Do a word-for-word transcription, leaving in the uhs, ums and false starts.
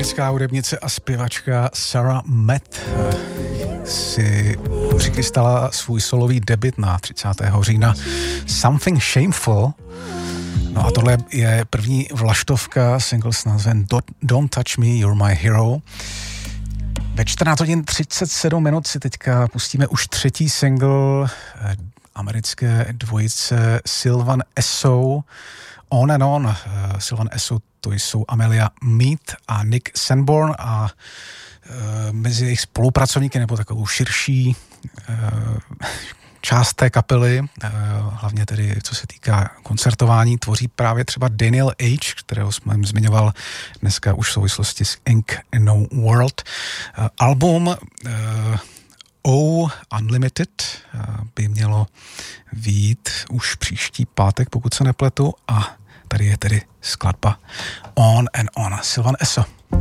Americká hudebnice a zpěvačka Sarah Matt si přichystala svůj solový debut na třicátého října Something Shameful. No a tohle je první vlaštovka, single s názvem Don't Touch Me, You're My Hero. Ve čtrnáct hodin třicet sedm minut si teďka pustíme už třetí single americké dvojice Sylvan Esso, On and On. Sylvan Esso, to jsou Amelia Mead a Nick Sanborn a e, mezi jejich spolupracovníky nebo takovou širší e, část té kapely, e, hlavně tedy co se týká koncertování, tvoří právě třeba Daniel H., kterého jsme zmiňoval dneska už v souvislosti s Ink No World. E, album e, O Unlimited by mělo vyjít už příští pátek, pokud se nepletu, a tady je tedy skladba On and On, Sylvan Esso.